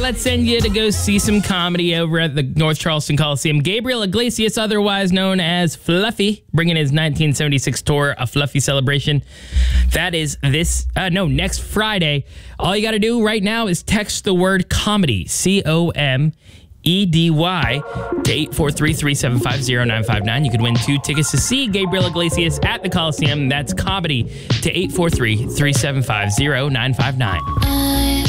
let's send you to go see some comedy over at the North Charleston Coliseum. Gabriel Iglesias, otherwise known as Fluffy, bringing his 1976 tour, A Fluffy Celebration. That is next Friday. All you got to do right now is text the word comedy, COMEDY, to 843-375-0959. You could win 2 tickets to see Gabriel Iglesias at the Coliseum. That's comedy to 843-375-0959.